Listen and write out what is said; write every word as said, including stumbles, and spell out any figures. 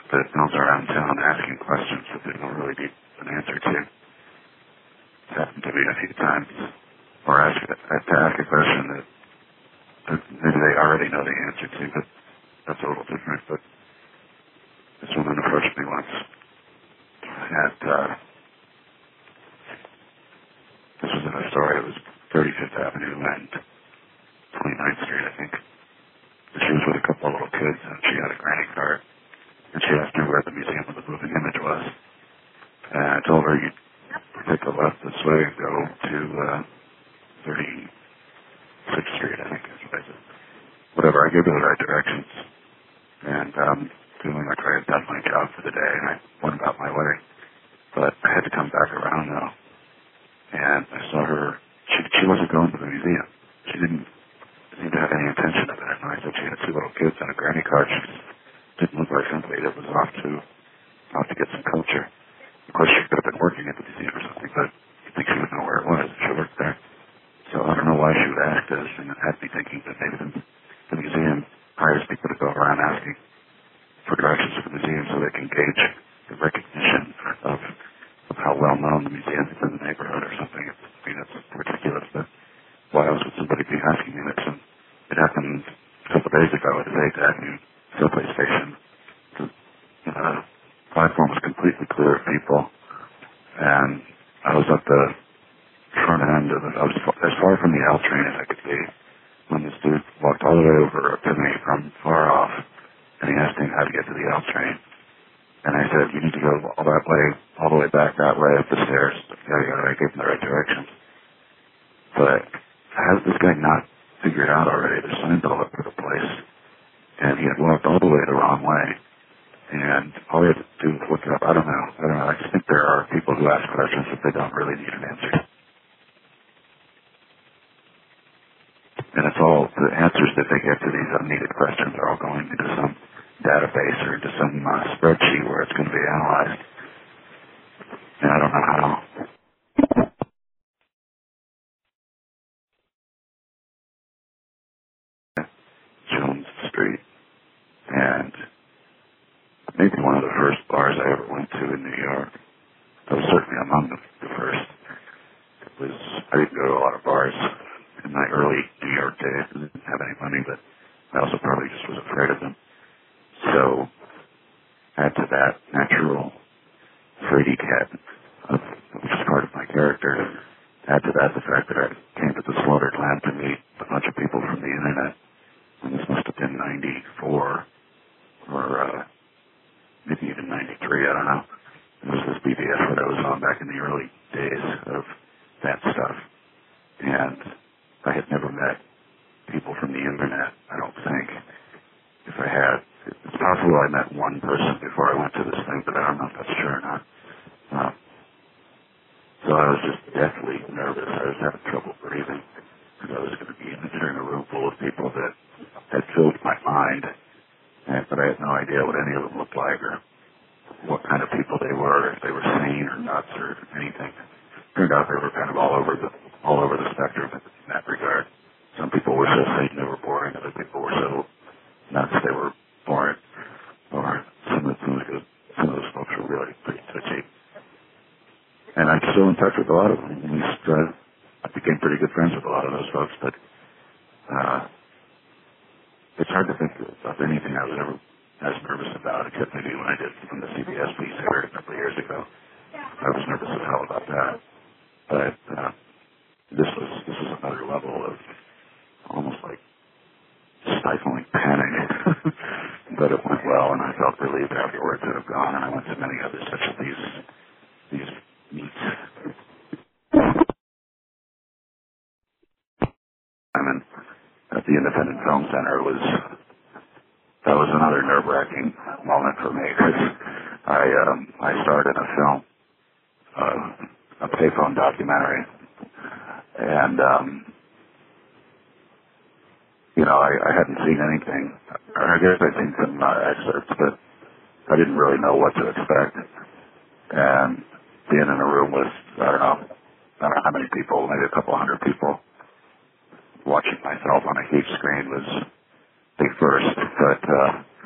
that bounce around town asking questions that they don't really need an answer to. It's happened to me a few times. Or ask, to ask a question that, that maybe they already know the answer to, but that's a little different. But this woman approached me once at, uh, this was in a store, it was thirty-fifth Avenue and twenty-ninth Street, I think. She was with a couple of little kids, and she had a granny card. And she asked me where the Museum of the Moving Image was. And I told her, you take a left this way and go to uh, thirty-sixth Street, I think is what I said. Whatever, I gave her the right directions. And um, feeling like I had done my job for the day, and I went about my way. But I had to come back around, though. And I saw her, she, she wasn't going to the museum. She didn't seem to have any intention of it. And I said she had two little kids and a granny card. She didn't look like somebody that was off to off to get some culture. Of course, she could have been working at the museum or something, but you'd think she would know where it was. She worked there. So I don't know why she would ask this, and it had me thinking that maybe the, the museum hires people to go around asking for directions to the museum so they can gauge the recognition of of how well known the museum is in the neighborhood or something. It's, I mean, it's ridiculous, but why else would somebody be asking me this? And it happened a couple of days ago at the eighth Avenue subway station. The uh, platform was completely clear of people, and I was at the front end of it. I was as far from the L train as I could be when this dude walked all the way over to me from far off, and he asked me how to get to the L train. And I said, you need to go all that way, all the way back that way up the stairs. Yeah, yeah, I gave him the right directions. But has this guy not figured out already? There's signs all over the place. And he had walked all the way the wrong way. And all he had to do was look it up. I don't know. I don't know. I just think there are people who ask questions that they don't really need an answer. And it's all, the answers that they get to these unneeded questions are all going into some database or into some uh, spreadsheet where it's going to be analyzed. And I don't know how. Jones Street. And maybe one of the first bars I ever went to in New York. That was certainly among the, the first. It was, I didn't go to a lot of bars in my early New York days. I didn't have any money, but I also probably just was afraid of them. So, add to that natural fraidy cat, of, which is part of my character. Add to that the fact that I came to the Slaughtered Lamb to meet a bunch of people from the internet. And this must have been ninety-four, or uh, maybe even ninety-three, I don't know. It was this B B S that I was on back in the early days of that stuff. And I had never met people from the internet, I don't think. If I had, it's possible I met one person before I went to this thing, but I don't know if that's true or not. Um, so I was just deathly nervous. I was having trouble breathing because I was going to be entering a room full of people that had filled my mind, and, but I had no idea what any of them looked like or what kind of people they were, if they were sane or nuts or anything. Turned out they were kind of all over the all over the spectrum in that regard. Some people were so sane they were boring, other people were so nuts they were boring, or some of, some of those some of those folks were really pretty touchy. And I'm still in touch with a lot of them. At least uh, I became pretty good friends with a lot of those folks, but uh, it's hard to think of anything I was ever as nervous about, except maybe when I did from the C B S piece I heard a couple of years ago. I was nervous as hell about that. But uh, this was this was another level of almost like stifling panic. But it went well, and I felt relieved afterwards that it had gone, and I went to many others such as these these meets. I mean, at the Independent Film Center was that was another nerve-wracking moment for me because I um, I starred in a film, uh, a payphone documentary, and um, you know I, I hadn't seen anything. I guess I'd seen some uh, excerpts, but I didn't really know what to expect. And being in a room with I don't know I don't know how many people, maybe a couple hundred people, watching myself on a huge screen was big first, but. Uh,